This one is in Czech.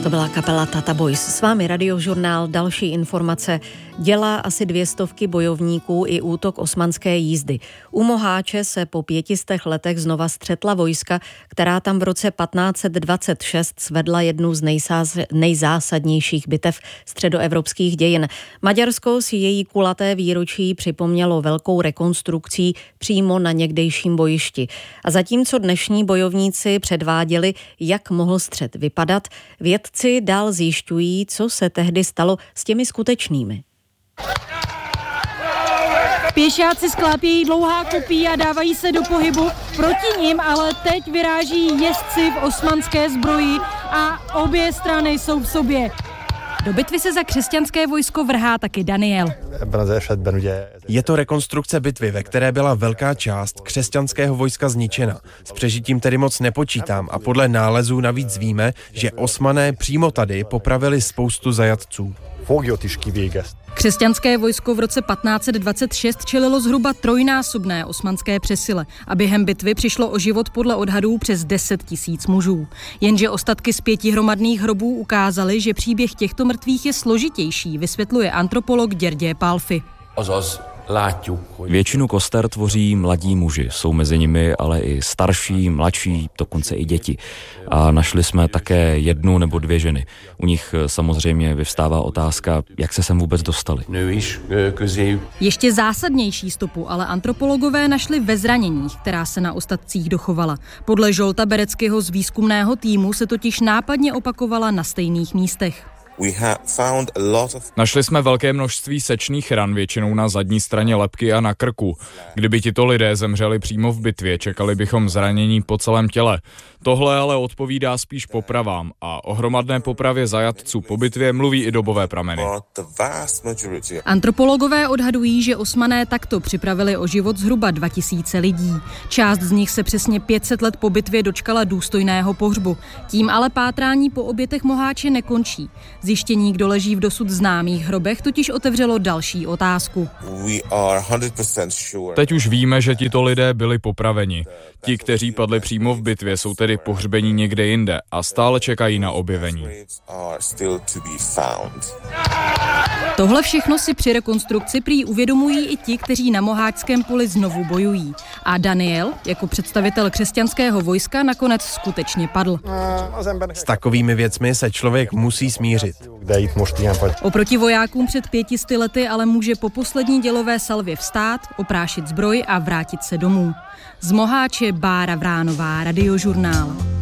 To byla kapela Tata Boys. S vámi Radiožurnál, další informace. Dělá asi 200 bojovníků i útok osmanské jízdy. U Moháče se po 500 letech znova střetla vojska, která tam v roce 1526 svedla jednu z nejzásadnějších bitev středoevropských dějin. Maďarsko si její kulaté výročí připomnělo velkou rekonstrukcí přímo na někdejším bojišti. A zatímco dnešní bojovníci předváděli, jak mohl střet vypadat, vědci dál zjišťují, co se tehdy stalo s těmi skutečnými. Pěšáci sklápějí dlouhá kopí a dávají se do pohybu. Proti nim ale teď vyráží jezdci v osmanské zbroji a obě strany jsou v sobě. Do bitvy se za křesťanské vojsko vrhá taky Daniel. Je to rekonstrukce bitvy, ve které byla velká část křesťanského vojska zničena. S přežitím tedy moc nepočítám a podle nálezů navíc víme, že Osmané přímo tady popravili spoustu zajatců. Křesťanské vojsko v roce 1526 čelilo zhruba trojnásobné osmanské přesile a během bitvy přišlo o život podle odhadů přes 10 000 mužů. Jenže ostatky z 5 hromadných hrobů ukázaly, že příběh těchto mrtvých je složitější, vysvětluje antropolog György Pálffy. Většinu koster tvoří mladí muži, jsou mezi nimi ale i starší, mladší, dokonce i děti. A našli jsme také 1 nebo 2 ženy. U nich samozřejmě vyvstává otázka, jak se sem vůbec dostali. Ještě zásadnější stopu ale antropologové našli ve zraněních, která se na ostatcích dochovala. Podle Žolta Bereckého z výzkumného týmu se totiž nápadně opakovala na stejných místech. Našli jsme velké množství sečných ran, většinou na zadní straně lebky a na krku. Kdyby tito lidé zemřeli přímo v bitvě, čekali bychom zranění po celém těle. Tohle ale odpovídá spíš popravám a o hromadné popravě zajatců po bitvě mluví i dobové prameny. Antropologové odhadují, že Osmané takto připravili o život zhruba 2000 lidí. Část z nich se přesně 500 let po bitvě dočkala důstojného pohřbu. Tím ale pátrání po obětech Moháče nekončí. Zjištění, kdo leží v dosud známých hrobech, totiž otevřelo další otázku. Teď už víme, že tito lidé byli popraveni. Ti, kteří padli přímo v bitvě, jsou tedy pohřbení někde jinde a stále čekají na objevení. Tohle všechno si při rekonstrukci prý uvědomují i ti, kteří na Moháčském poli znovu bojují. A Daniel, jako představitel křesťanského vojska, nakonec skutečně padl. S takovými věcmi se člověk musí smířit. Oproti vojákům před 500 lety ale může po poslední dělové salvě vstát, oprášit zbroj a vrátit se domů. Z Moháče Bára Vránová, Radiožurnál.